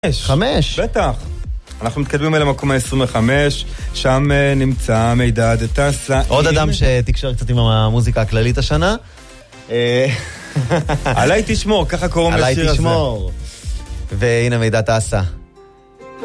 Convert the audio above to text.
5? בטח. אנחנו מתקדמים אל המקום ה-25, שם נמצא מידע דטסה. עוד אדם שתקשר קצת עם המוזיקה הכללית השנה. עליי תשמור, ככה קוראים לשיר הזה. עליי תשמור. והנה מידע דטסה.